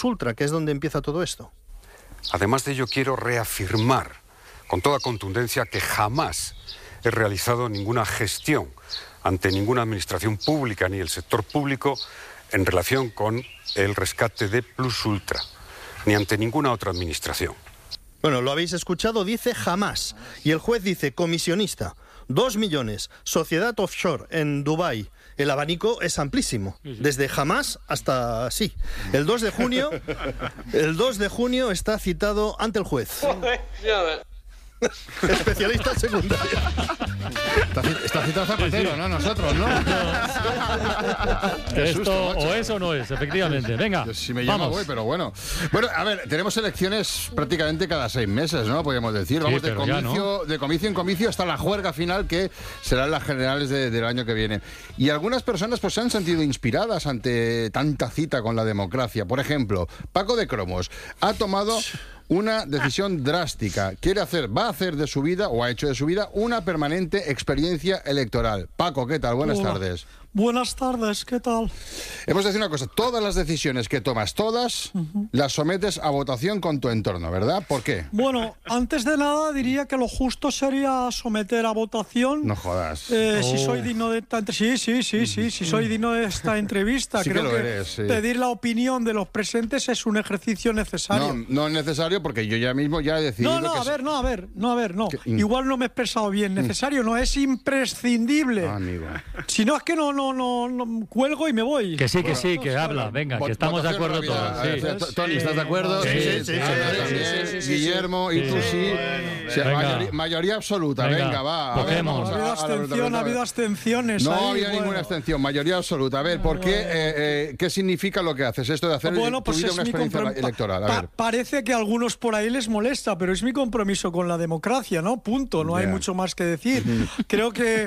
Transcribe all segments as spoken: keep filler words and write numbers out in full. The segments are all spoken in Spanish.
Plus Ultra, que es donde empieza todo esto. Además de ello, quiero reafirmar con toda contundencia que jamás he realizado ninguna gestión ante ninguna administración pública ni el sector público en relación con el rescate de Plus Ultra, ni ante ninguna otra administración. Bueno, lo habéis escuchado, dice jamás. Y el juez dice comisionista, dos millones, sociedad offshore en Dubái. El abanico es amplísimo, desde jamás hasta sí. El dos de junio, el dos de junio está citado ante el juez. Especialista en secundaria. Está, está citado Zapatero, sí, sí. No nosotros, ¿no? Esto susto, o es o no es, efectivamente. Venga, Yo, si me llamo voy, pero bueno. Bueno, a ver, tenemos elecciones prácticamente cada seis meses, ¿no? Podríamos decir. Vamos sí, de, comicio, no. de comicio en comicio hasta la juerga final, que serán las generales de, del año que viene. Y algunas personas pues se han sentido inspiradas ante tanta cita con la democracia. Por ejemplo, Paco de Cromos ha tomado una decisión drástica. Quiere hacer, va a hacer de su vida, o ha hecho de su vida, una permanente experiencia electoral. Paco, ¿qué tal? Buenas Hola. tardes. Buenas tardes, ¿qué tal? Hemos de decir una cosa, todas las decisiones que tomas, todas, uh-huh. las sometes a votación con tu entorno, ¿verdad? ¿Por qué? Bueno, antes de nada diría que lo justo sería someter a votación. No jodas. Eh, oh. Si soy digno de esta entrevista. Sí, sí, sí, sí, si soy digno de esta entrevista. Sí Creo que lo que eres, sí. pedir la opinión de los presentes es un ejercicio necesario. No, no es necesario porque yo ya mismo ya he decidido. No, no, que a ver, no, a ver, no, a ver, no. Que... Igual no me he expresado bien. Necesario no es imprescindible. Ah, amigo. Si no es que no, no, no. no cuelgo y me voy. Que sí, que bueno, sí, que habla. Venga, que estamos de acuerdo todos. Sí. Sí. Tony, ¿estás de acuerdo? Sí, sí, sí. sí, sí, sí, sí Guillermo, sí, y tú sí. Bueno, o sea, mayoría, mayoría absoluta. Venga, venga va. A ver, vamos ha habido abstención, ha habido abstenciones. No ahí, había bueno. ninguna abstención, mayoría absoluta. A ver, ¿por qué? Eh, eh, ¿Qué significa lo que haces? Esto de hacer bueno, tu pues vida una experiencia comprom- electoral. A pa- ver. Parece que a algunos por ahí les molesta, pero es mi compromiso con la democracia, ¿no? Punto. No yeah. hay mucho más que decir. Creo que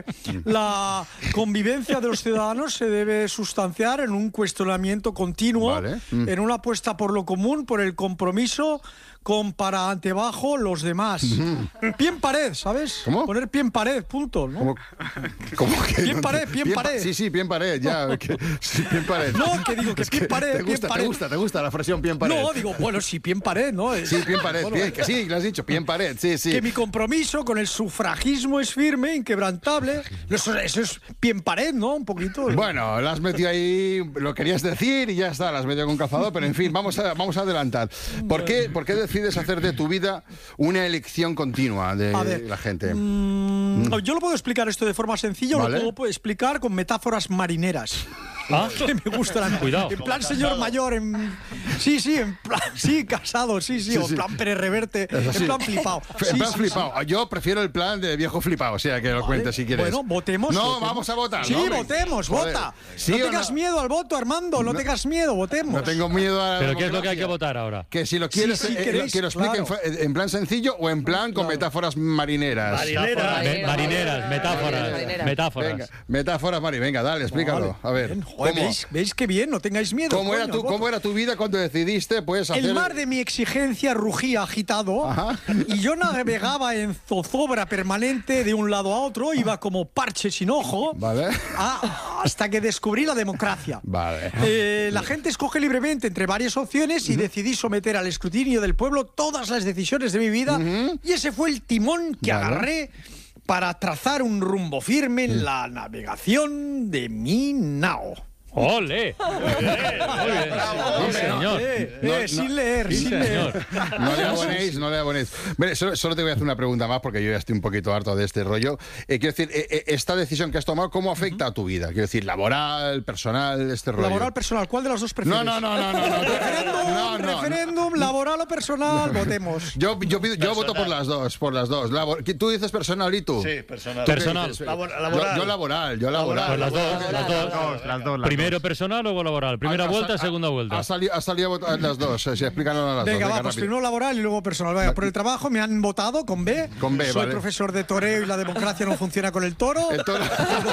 la convivencia de los ciudadanos se debe sustanciar en un cuestionamiento continuo, vale. mm. en una apuesta por lo común, por el compromiso, con para antebajo los demás. Mm. Pie en pared, ¿sabes? ¿Cómo? Poner pie en pared, punto, ¿no? ¿Cómo, ¿Cómo que? Pie en pared, pie en pared. Sí, sí, pie en pared, ya. Que, sí, pie en pared. No, que digo que es pie en pared, te pie gusta, en pared. Te gusta, te gusta la frasión pie en pared. No, digo, bueno, sí, pie en pared, ¿no? Sí, pie en pared, bueno, pie, que sí, lo has dicho, pie en pared, sí, sí. Que mi compromiso con el sufragismo es firme, inquebrantable. Eso, eso es pie en pared, ¿no? Un poquito. Bueno, lo has metido ahí, lo querías decir y ya está, lo has metido con calzador, pero en fin, vamos a, vamos a adelantar. ¿Por qué, ¿Por qué decides hacer de tu vida una elección continua de ver, la gente? Mmm, mm. Yo lo puedo explicar esto de forma sencilla, ¿vale? O lo puedo explicar con metáforas marineras. ¿Ah? Que me gustan. Cuidado. En plan señor mayor, en... sí, sí, en plan, sí, casado, sí, sí, sí, o en sí. plan Pérez Reverte, en sí. plan flipado. En sí, plan sí, flipado. Sí. Yo prefiero el plan de viejo flipado, o sea, que lo vale. cuentes si quieres. Bueno, votemos. No, votemos. vamos a votar. Sí, no, votemos, joder. vota. ¿Sí no tengas no? miedo al voto, Armando, no, no tengas miedo, votemos. No tengo miedo a... ¿Pero qué es lo que hay que votar ahora? Que si lo quieres, sí, sí, eh, queréis, que lo expliquen claro. en plan sencillo o en plan con claro. metáforas marineras. Marineras, Me, marineras, metáforas, marineras. metáforas. Venga, metáforas marineras. Venga, dale, explícalo. Vale. A ver. Joder, ¿veis, ¿Veis qué bien? No tengáis miedo. ¿Cómo, coño, era tu, ¿Cómo era tu vida cuando decidiste pues hacer... El mar de mi exigencia rugía agitado. Ajá. Y yo navegaba en zozobra permanente de un lado a otro, iba como parche sin ojo, vale. a, hasta que descubrí la democracia. Vale. Eh, la gente escoge libremente entre varias opciones y uh-huh. decidí someter al escrutinio del pueblo todas las decisiones de mi vida uh-huh. y ese fue el timón que vale. agarré para trazar un rumbo firme en la navegación de mi nao. ¡Ole! Muy bien, muy bien. Sí, señor. Eh, eh, no, sin no, leer, sí, sin señor. leer. No le abonéis, no le abonéis. Mire, solo, solo te voy a hacer una pregunta más porque yo ya estoy un poquito harto de este rollo. Eh, quiero decir, eh, esta decisión que has tomado, ¿cómo afecta uh-huh. a tu vida? Quiero decir, laboral, personal, este rollo. Laboral, personal, ¿cuál de las dos prefieres? No, no, no, no, no. no. Referéndum, no, no, referéndum, no. laboral o personal, no. votemos. Yo, yo, pido, yo voto por las dos, por las dos. Labor, ¿tú dices personal y tú? Sí, personal. Personal. Labor, laboral. Yo, yo laboral, yo laboral. Pues las dos, laboral, las dos. laboral. Las dos, las Primero dos. personal, luego laboral. Primera Ha, vuelta, ha, segunda vuelta. Ha salido, ha salido a votar las dos, si explícanos las venga, dos. va, Venga, pues rápido. primero laboral y luego personal. Venga, por el trabajo me han votado con B. Con B, Soy vale. profesor de toreo y la democracia no funciona con el toro. El toro.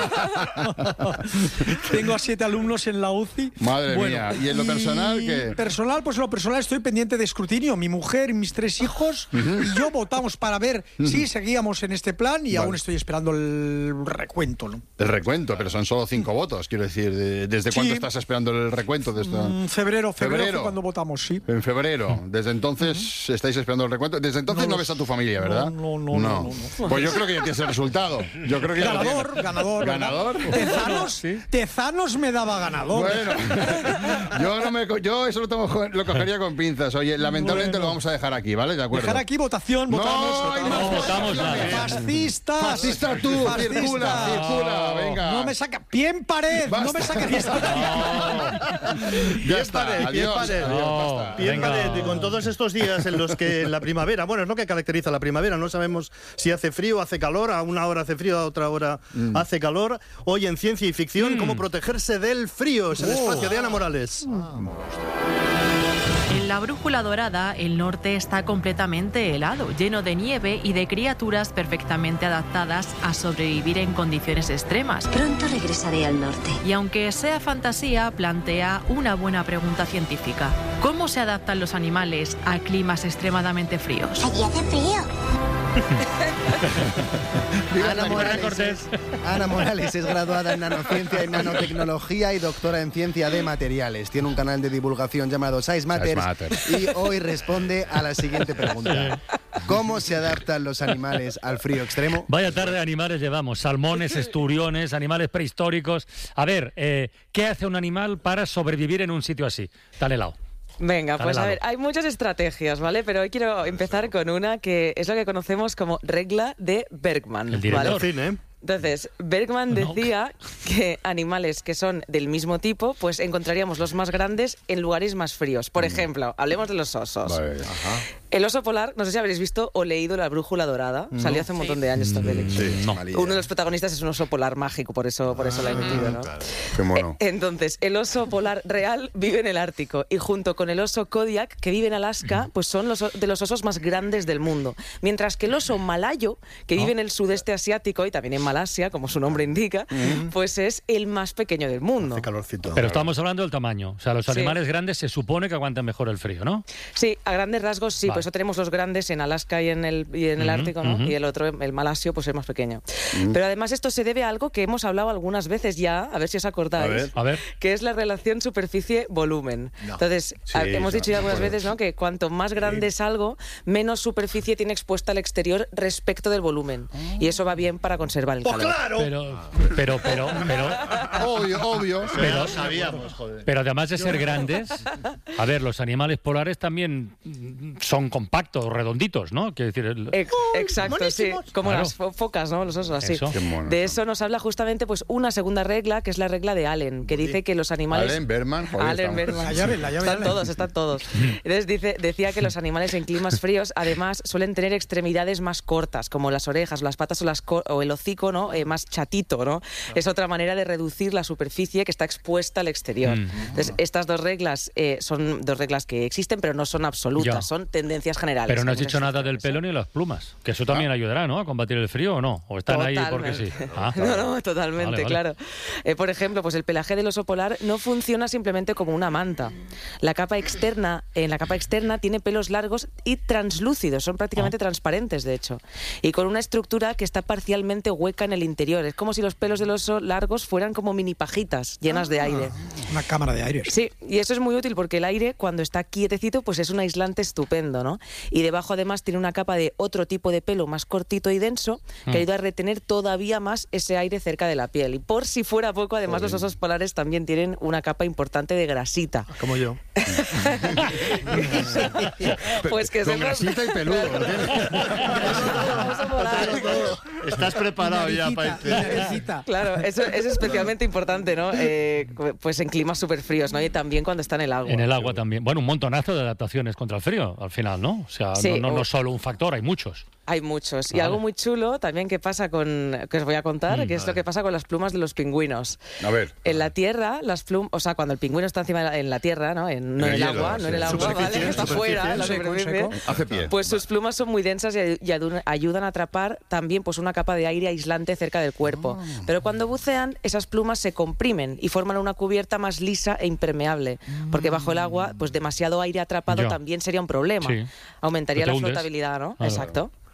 Tengo a siete alumnos en la U C I. Madre bueno, mía. ¿Y en lo personal qué? Personal, pues en lo personal estoy pendiente de escrutinio. Mi mujer y mis tres hijos uh-huh. y yo votamos para ver uh-huh. si seguíamos en este plan y vale. aún estoy esperando el recuento, ¿no? El recuento, pero son solo cinco votos, quiero decir. De, de, ¿Desde Sí. cuándo estás esperando el recuento de esta? Mm, febrero, febrero, Febrero. fue cuando votamos, sí. En febrero. Desde entonces estáis esperando el recuento. Desde entonces No no, lo ves a sé. tu familia, ¿verdad? No, no, no, no, no, no. Pues yo creo que ya tienes el resultado. Yo creo que ya lo Ganador, tienes. ganador. ¿Ganador? Tezanos, Tezanos me daba ganador. Bueno, yo, no me, co- yo eso lo, tomo- lo cogería con pinzas. Oye, lamentablemente Bueno. lo vamos a dejar aquí, ¿vale? De acuerdo. Dejar aquí votación, No, votamos. hay votamos. más No, votamos votaciones. nada. Fascistas. Fascista tú, Fascistas. circula, circula, venga. No me saca. Bien pared, no me Basta. saques. Ya está, pared, bien adiós, pared. adiós, No. basta. Bien, Venga. Palet, y con todos estos días en los que la primavera, bueno, es lo que caracteriza la primavera, no sabemos si hace frío, hace calor, a una hora hace frío, a otra hora hace calor. Hoy en Ciencia y Ficción, cómo protegerse del frío, es el espacio de Ana Morales. En la brújula dorada, el norte está completamente helado, lleno de nieve y de criaturas perfectamente adaptadas a sobrevivir en condiciones extremas. Pronto regresaré al norte. Y aunque sea fantasía, plantea una buena pregunta científica. ¿Cómo se adaptan los animales a climas extremadamente fríos? Allí hace frío. Ana Morales, es, Ana Morales es graduada en nanociencia y nanotecnología y doctora en ciencia de materiales. Tiene un canal de divulgación llamado Size Matters, Matters. y hoy responde a la siguiente pregunta. ¿Cómo se adaptan los animales al frío extremo? Vaya tarde de animales llevamos, salmones, esturiones, animales prehistóricos. A ver, eh, ¿qué hace un animal para sobrevivir en un sitio así, tan helado? Venga, Tan pues a helado. ver, hay muchas estrategias, ¿vale? Pero hoy quiero empezar con una que es lo que conocemos como regla de Bergman. El director. ¿vale? Cine, ¿eh? Entonces, Bergman No. decía que animales que son del mismo tipo, pues encontraríamos los más grandes en lugares más fríos. Por ejemplo, hablemos de los osos. Vale, ajá. El oso polar, no sé si habréis visto o leído La brújula dorada. Salió hace un montón de años esta peli. Sí, No. malilla. Uno de los protagonistas es un oso polar mágico, por eso, por eso la he metido, ¿no? Qué mono. Eh, Entonces, el oso polar real vive en el Ártico y junto con el oso Kodiak, que vive en Alaska, pues son los, o- de los osos más grandes del mundo. Mientras que el oso malayo, que vive en el sudeste asiático y también en Malasia, como su nombre indica, pues es el más pequeño del mundo. Hace calorcito. Pero estamos hablando del tamaño. O sea, los Sí. animales grandes se supone que aguantan mejor el frío, ¿no? Sí, a grandes rasgos sí, Vale. por eso tenemos los grandes en Alaska y en el, y en el Ujú, Ártico, ¿no? ujú. Y el otro, el malasio, pues es más pequeño. Pero además esto se debe a algo que hemos hablado algunas veces ya, a ver si os acordáis, A ver. A ver. que es la relación superficie-volumen. Entonces, Sí, a- hemos ya, dicho ya algunas bueno. veces, ¿no? Que cuanto más grande es algo, menos superficie tiene expuesta al exterior respecto del volumen. Y eso va bien para conservar el ¡Pues calor. claro! Pero, pero, pero, pero, Obvio, obvio. pero, sabíamos, joder. pero además de ser grandes, a ver, los animales polares también mm, son compactos, redonditos, ¿no? Quiero decir, el- Ex- Exacto, sí. Como Claro. las fo- focas, ¿no? Los osos, así. Eso. Qué mono De son. eso nos habla justamente pues una segunda regla, que es la regla de Allen, que dice que los animales... Allen Berman, joder, Allen estamos- Berman. La llave, la llave Están Allen. todos, están todos. Entonces dice, decía que los animales en climas fríos además suelen tener extremidades más cortas, como las orejas, las patas o, las co- o el hocico, ¿no? Eh, más chatito, ¿no? Es otra manera de reducir la superficie que está expuesta al exterior. Mm. Entonces, estas dos reglas eh, son dos reglas que existen, pero no son absolutas, Ya. son tendencias generales. pero no has Hay dicho muchas nada del excepciones, pelo ni las plumas, que eso también ayudará, ¿no? A combatir el frío o no, o están ahí porque sí. Totalmente. Ah, No, no, totalmente, Vale, vale. claro. Eh, por ejemplo, pues el pelaje del oso polar no funciona simplemente como una manta. La capa externa, en la capa externa tiene pelos largos y translúcidos, son prácticamente Ah. transparentes, de hecho, y con una estructura que está parcialmente hueca en el interior. Es como si los pelos del oso largos fueran como mini pajitas llenas de aire. Una cámara de aire. Sí, y eso es muy útil porque el aire, cuando está quietecito, pues es un aislante estupendo, ¿no? Y debajo además tiene una capa de otro tipo de pelo más cortito y denso que Mm. ayuda a retener todavía más ese aire cerca de la piel. Y por si fuera poco, además los osos polares también tienen una capa importante de grasita. Como yo. Pues que Con sepas... grasita y peludo. ¿no tienes? Oso polar. Estás preparado ya para Naricita, irte. naricita. Claro, eso es especialmente importante, ¿no? Eh, pues en climas súper fríos, ¿no? Y también cuando está en el agua. En el agua también. Bueno, un montonazo de adaptaciones contra el frío, al final, ¿no? O sea, Sí, no, no, o- no solo un factor, hay muchos. Hay muchos. Y Vale. algo muy chulo también que pasa con, que os voy a contar, Mm, que es lo que pasa con las plumas de los pingüinos. A ver. En la tierra, las plumas, o sea, cuando el pingüino está encima de la, en la tierra, ¿no? En, no En en el el hielo, agua, no en sí. el agua, Superficie, ¿vale? Está superficie, fuera, en la seco, superficie. seco. Hace pie. Pues sus plumas son muy densas y, y adu- ayudan a atrapar también pues una capa de aire aislante cerca del cuerpo. Ah. Pero cuando bucean, esas plumas se comprimen y forman una cubierta más lisa e impermeable. Porque bajo el agua, pues demasiado aire atrapado Ya. también sería un problema. Sí. Aumentaría Pero la te hundes. flotabilidad, ¿no? Ah, Exacto.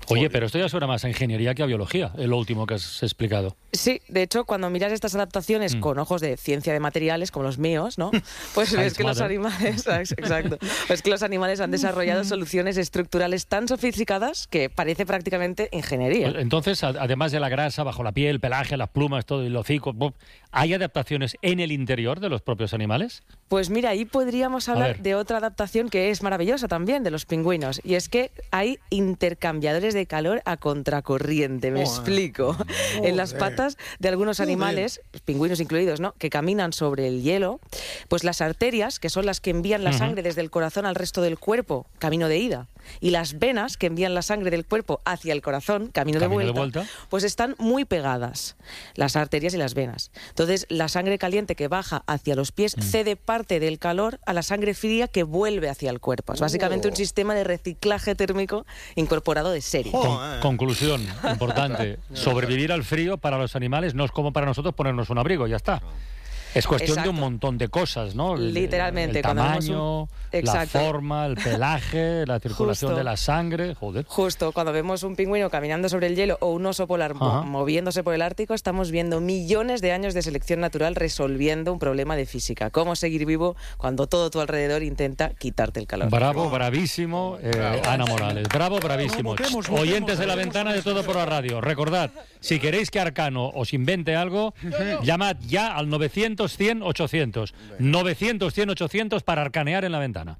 Oye, pero esto ya suena más a ingeniería que a biología, es lo último que has explicado. Sí, de hecho, cuando miras estas adaptaciones mm. con ojos de ciencia de materiales, como los míos, ¿no? Pues ves que los animales, exacto, pues que los animales han desarrollado soluciones estructurales tan sofisticadas que parece prácticamente ingeniería. Entonces, además de la grasa bajo la piel, pelaje, las plumas, todo, el hocico, ¿hay adaptaciones en el interior de los propios animales? Pues mira, ahí podríamos hablar de otra adaptación que es maravillosa también, de los pingüinos, y es que hay intercambiadores de calor a contracorriente, me oh, explico. Oh, en las patas de algunos animales, oh, pingüinos incluidos, ¿no?, que caminan sobre el hielo, pues las arterias, que son las que envían la uh-huh. sangre desde el corazón al resto del cuerpo, camino de ida, y las venas, que envían la sangre del cuerpo hacia el corazón, camino, camino de, vuelta, de vuelta, pues están muy pegadas, las arterias y las venas. Entonces, la sangre caliente que baja hacia los pies mm. cede parte del calor a la sangre fría que vuelve hacia el cuerpo. Es básicamente oh. un sistema de reciclaje térmico incorporado de serie. Con, conclusión importante, sobrevivir al frío para los animales no es como para nosotros ponernos un abrigo, ya está. Es cuestión Exacto. de un montón de cosas, ¿no? El, Literalmente. El tamaño, un... la forma, el pelaje, la circulación Justo. de la sangre, joder. Justo, cuando vemos un pingüino caminando sobre el hielo o un oso polar Ajá. moviéndose por el Ártico, estamos viendo millones de años de selección natural resolviendo un problema de física. Cómo seguir vivo cuando todo tu alrededor intenta quitarte el calor. Bravo, bravísimo, eh, Bravo. Ana Morales. Bravo, bravísimo. Votemos, votemos, Oyentes de la ventana de Todo por la Radio. Recordad, si queréis que Arcano os invente algo, llamad ya al novecientos cien ochocientos. novecientos cien ochocientos para arcanear en la ventana.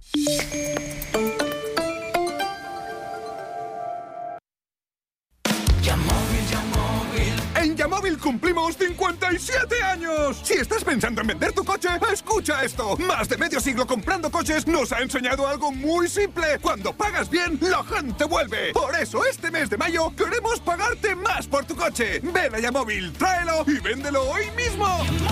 En Yamóvil cumplimos cincuenta y siete años. Si estás pensando en vender tu coche, escucha esto. Más de medio siglo comprando coches nos ha enseñado algo muy simple. Cuando pagas bien, la gente vuelve. Por eso este mes de mayo queremos pagarte más por tu coche. Ven a Yamóvil, tráelo y véndelo hoy mismo.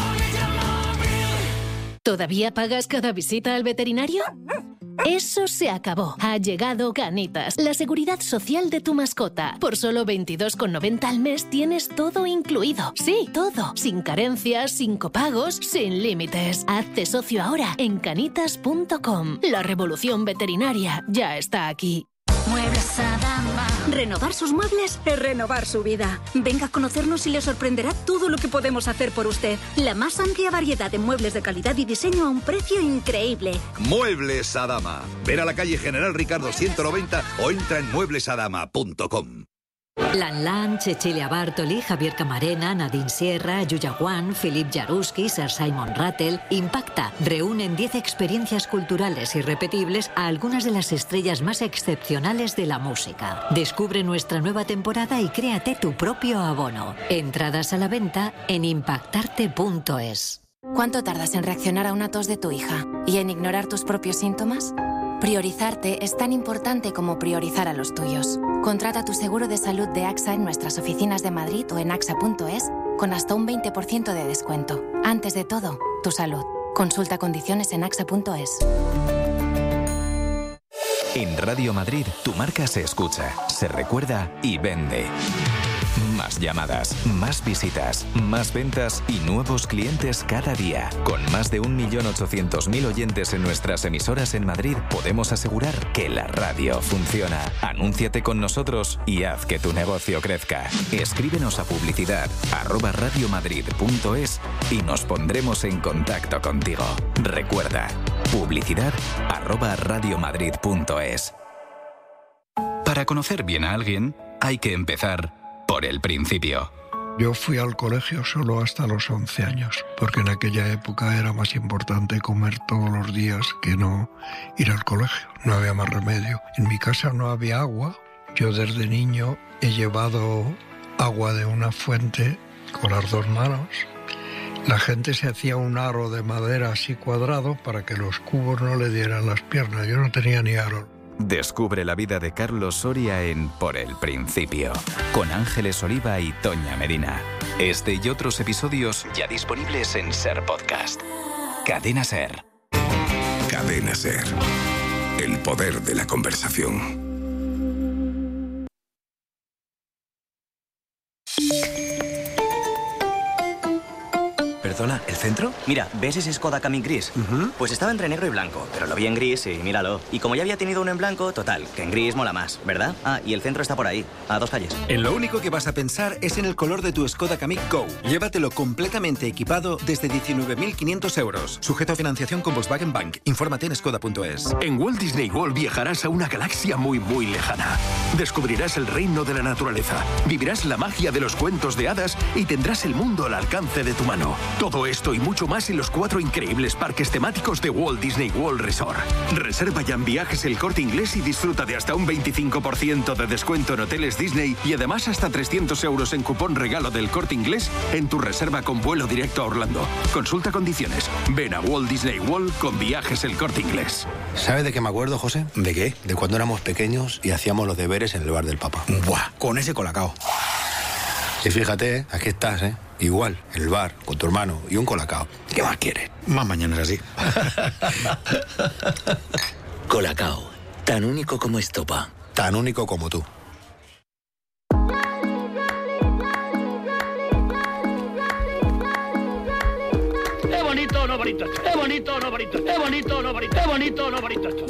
¿Todavía pagas cada visita al veterinario? Eso se acabó. Ha llegado Canitas, la seguridad social de tu mascota. Por solo veintidós con noventa al mes tienes todo incluido. Sí, todo. Sin carencias, sin copagos, sin límites. Hazte socio ahora en canitas punto com. La revolución veterinaria ya está aquí. Muebles Adama. Renovar sus muebles es renovar su vida. Venga a conocernos y le sorprenderá todo lo que podemos hacer por usted. La más amplia variedad de muebles de calidad y diseño a un precio increíble. Muebles Adama. Ven a la calle General Ricardo ciento noventa o entra en muebles adama punto com. Lan Lan, Cecilia Bartoli, Javier Camarena, Nadine Sierra, Yuya Wan, Philip Jaruski, Sir Simon Rattle. Impacta reúnen diez experiencias culturales irrepetibles a algunas de las estrellas más excepcionales de la música. Descubre nuestra nueva temporada y créate tu propio abono. Entradas a la venta en impactarte punto es. ¿Cuánto tardas en reaccionar a una tos de tu hija y en ignorar tus propios síntomas? Priorizarte es tan importante como priorizar a los tuyos. Contrata tu seguro de salud de AXA en nuestras oficinas de Madrid o en axa punto es con hasta un veinte por ciento de descuento. Antes de todo, tu salud. Consulta condiciones en axa punto es. En Radio Madrid, tu marca se escucha, se recuerda y vende. Más llamadas, más visitas, más ventas y nuevos clientes cada día. Con más de un millón ochocientos mil oyentes en nuestras emisoras en Madrid, podemos asegurar que la radio funciona. Anúnciate con nosotros y haz que tu negocio crezca. Escríbenos a publicidad arroba radiomadrid punto es y nos pondremos en contacto contigo. Recuerda, publicidad arroba radiomadrid punto es. Para conocer bien a alguien, hay que empezar por el principio. Yo fui al colegio solo hasta los once años, porque en aquella época era más importante comer todos los días que no ir al colegio. No había más remedio. En mi casa no había agua. Yo desde niño he llevado agua de una fuente con las dos manos. La gente se hacía un aro de madera así cuadrado para que los cubos no le dieran las piernas. Yo no tenía ni aro. Descubre la vida de Carlos Soria en Por el Principio, con Ángeles Oliva y Toña Medina. Este y otros episodios ya disponibles en Ser Podcast. Cadena Ser. Cadena Ser. El poder de la conversación. Perdona, ¿el centro? Mira, ¿ves ese Skoda Kamiq gris? Uh-huh. Pues estaba entre negro y blanco, pero lo vi en gris y míralo. Y como ya había tenido uno en blanco, total, que en gris mola más, ¿verdad? Ah, y el centro está por ahí, a dos calles. En lo único que vas a pensar es en el color de tu Skoda Kamiq Go. Llévatelo completamente equipado desde diecinueve mil quinientos euros. Sujeto a financiación con Volkswagen Bank. Infórmate en skoda punto es. En Walt Disney World viajarás a una galaxia muy, muy lejana. Descubrirás el reino de la naturaleza, vivirás la magia de los cuentos de hadas y tendrás el mundo al alcance de tu mano. Todo esto y mucho más en los cuatro increíbles parques temáticos de Walt Disney World Resort. Reserva ya en Viajes El Corte Inglés y disfruta de hasta un veinticinco por ciento de descuento en hoteles Disney y además hasta trescientos euros en cupón regalo del Corte Inglés en tu reserva con vuelo directo a Orlando. Consulta condiciones. Ven a Walt Disney World con Viajes El Corte Inglés. ¿Sabes de qué me acuerdo, José? ¿De qué? De cuando éramos pequeños y hacíamos los deberes en el bar del papá. ¡Buah! Con ese colacao. Y fíjate, ¿eh? Aquí estás, ¿eh? Igual, en el bar, con tu hermano y un colacao. ¿Qué más quieres? Más mañanas así. Colacao, tan único como estopa. Tan único como tú. Es bonito o no bonito esto. Es bonito o no bonito esto. Es bonito o no bonito. Es bonito o no bonito esto.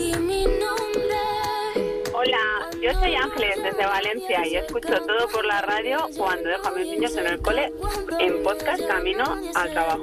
Hola, yo soy Ángeles desde Valencia y escucho todo por la radio cuando dejo a mis niños en el cole en podcast camino al trabajo.